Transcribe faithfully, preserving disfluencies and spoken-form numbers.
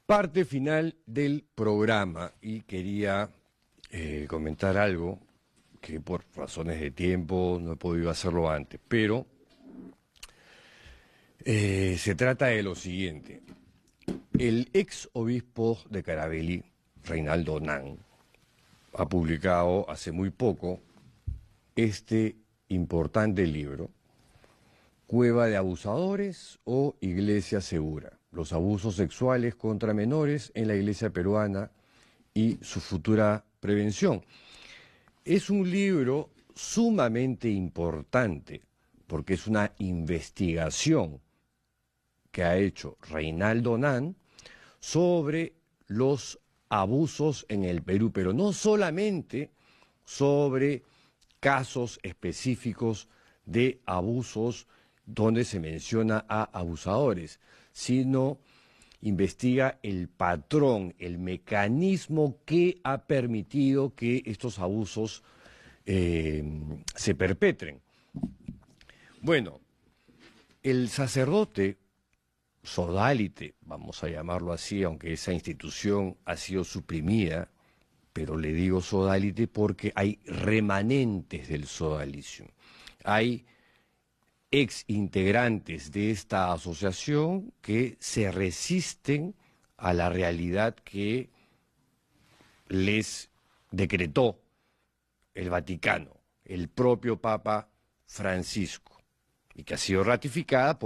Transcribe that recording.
Parte final del programa y quería eh, comentar algo que por razones de tiempo no he podido hacerlo antes, pero eh, se trata de lo siguiente. El ex obispo de Caravelí, Reinaldo Nán, ha publicado hace muy poco este importante libro, Cueva de Abusadores o Iglesia Segura, los abusos sexuales contra menores en la iglesia peruana y su futura prevención. Es un libro sumamente importante porque es una investigación que ha hecho Reinaldo Nán sobre los abusos en el Perú, pero no solamente sobre casos específicos de abusos donde se menciona a abusadores, sino investiga el patrón, el mecanismo que ha permitido que estos abusos eh, se perpetren. Bueno, el sacerdote sodalite, vamos a llamarlo así, aunque esa institución ha sido suprimida, pero le digo sodalite porque hay remanentes del sodalicio. Hay ex integrantes de esta asociación que se resisten a la realidad que les decretó el Vaticano, el propio Papa Francisco, y que ha sido ratificada por